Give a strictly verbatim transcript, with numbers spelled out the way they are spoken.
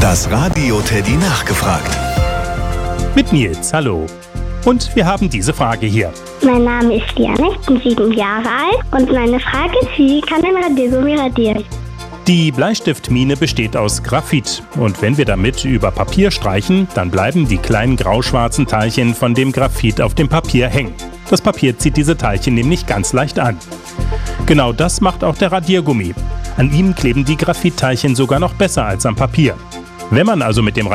Das Radio Teddy nachgefragt. Mit Nils, hallo. Und wir haben diese Frage hier. Mein Name ist Diana, ich bin sieben Jahre alt und meine Frage ist, wie kann ein Radiergummi radieren? Die Bleistiftmine besteht aus Graphit und wenn wir damit über Papier streichen, dann bleiben die kleinen grauschwarzen Teilchen von dem Graphit auf dem Papier hängen. Das Papier zieht diese Teilchen nämlich ganz leicht an. Genau das macht auch der Radiergummi. An ihm kleben die Graphitteilchen sogar noch besser als am Papier. Wenn man also mit dem